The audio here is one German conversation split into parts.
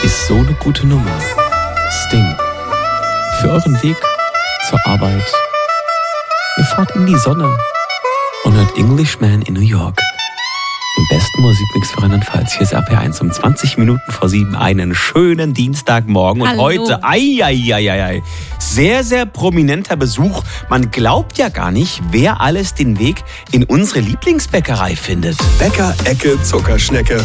ist so eine gute Nummer. Sting. Für euren Weg zur Arbeit. Ihr fahrt in die Sonne und hört Englishman in New York. Im besten Musikmix für Rheinland-Pfalz. Hier ist RPR1 um 20 Minuten vor 7. Einen schönen Dienstagmorgen. Und Hallo. heute, sehr, sehr prominenter Besuch. Man glaubt ja gar nicht, wer alles den Weg in unsere Lieblingsbäckerei findet. Bäcker Ecke Zuckerschnecke.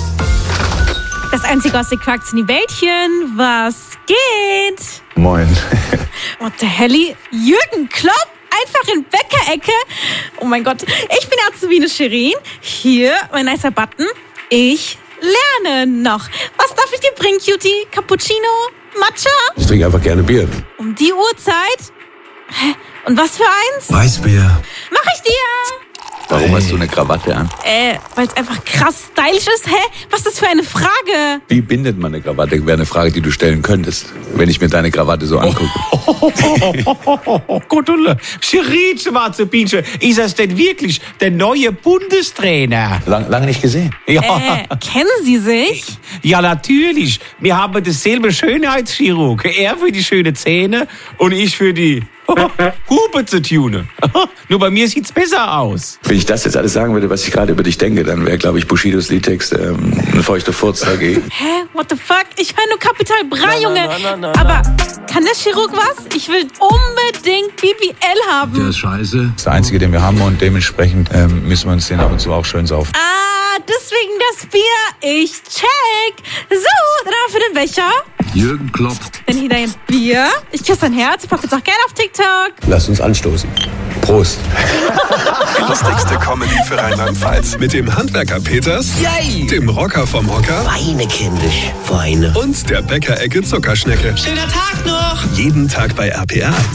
Das einzige aus den Quarks in die Wäldchen. Was geht? Moin. What the helly? Jürgen Klopp? Einfach in Bäckerecke? Oh mein Gott. Ich bin Azubine Shirin. Hier, mein nicer Button. Ich lerne noch. Was darf ich dir bringen, Cutie? Cappuccino? Matcha? Ich trinke einfach gerne Bier. Um die Uhrzeit? Hä? Und was für eins? Weißbier. Mach ich dir! Warum hast du eine Krawatte an? Weil es einfach krass stylisch ist. Hä? Was ist das für eine Frage? Wie bindet man eine Krawatte? Wäre eine Frage, die du stellen könntest, wenn ich mir deine Krawatte so angucke. Gottulle, Shirin, schwarze Biensche, ist das denn wirklich der neue Bundestrainer? Lange nicht gesehen. Ja, Kennen Sie sich? ja, natürlich. Wir haben dasselbe Schönheitschirurg. Er für die schönen Zähne und ich für die Hupe zu tunen. Nur bei mir sieht's besser aus. Wenn ich das jetzt alles sagen würde, was ich gerade über dich denke, dann wäre, glaube ich, Bushidos Liedtext ein feuchter Furz dagegen. Hä? What the fuck? Ich meine nur Kapital Bra, Junge. Aber kann der Chirurg was? Ich will unbedingt BBL haben. Der ist scheiße. Das ist der einzige, den wir haben und dementsprechend müssen wir uns den ab und zu auch schön saufen. Ah, deswegen das Bier. Ich check. So, dann haben wir für den Becher. Jürgen Klopp. Dann hier dein Bier. Ich küsse dein Herz. Ich packe uns auch gerne auf TikTok. Lass uns anstoßen. Prost. Die lustigste Comedy für Rheinland-Pfalz. Mit dem Handwerker Peters, dem Rocker vom Hocker Weine, kindisch, Weine. und der Bäcker Ecke Zuckerschnecke. Schöner Tag noch. Jeden Tag bei RPR1.